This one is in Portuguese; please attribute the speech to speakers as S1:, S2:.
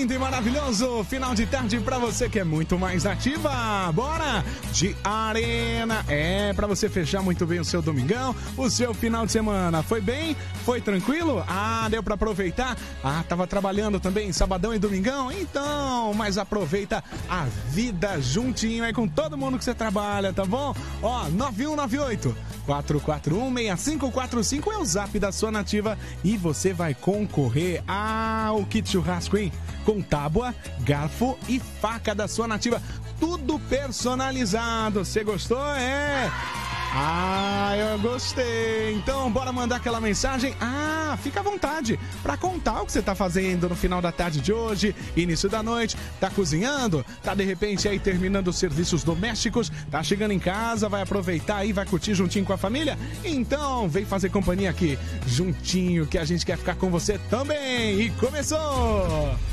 S1: lindo e maravilhoso final de tarde pra você que é muito mais ativa. Bora de Arena. É, pra você fechar muito bem o seu domingão, o seu final de semana. Foi bem? Foi tranquilo? Ah, deu pra aproveitar? Ah, tava trabalhando também sabadão e domingão? Então, mas aproveita a vida juntinho aí com todo mundo que você trabalha, tá bom? Ó, 9198-441-6545 é o zap da sua nativa e você vai concorrer ao kit churrasco, hein? Com tábua, garfo e faca da sua nativa. Tudo personalizado. Você gostou? É? Ah, eu gostei. Então, bora mandar aquela mensagem. Ah, fica à vontade para contar o que você tá fazendo no final da tarde de hoje, início da noite. Tá cozinhando? Tá de repente aí terminando os serviços domésticos? Tá chegando em casa, vai aproveitar aí, vai curtir juntinho com a família? Então, vem fazer companhia aqui, juntinho, que a gente quer ficar com você também. E começou!